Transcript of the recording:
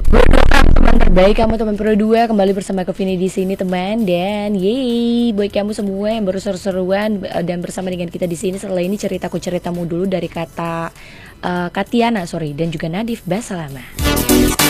Welcome teman terbaik kamu, teman Pro 2, kembali bersama Kevini di sini teman. Dan yeay, buat kamu semua yang baru seru-seruan dan bersama dengan kita di sini. Setelah ini ceritaku ceritamu dulu dari kata Katiana, sorry, dan juga Nadif Basalama.